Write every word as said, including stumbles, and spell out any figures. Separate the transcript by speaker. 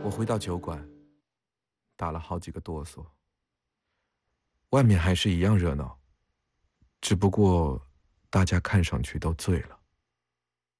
Speaker 1: 我回到酒馆，打了好几个哆嗦。外面还是一样热闹，只不过大家看上去都醉了。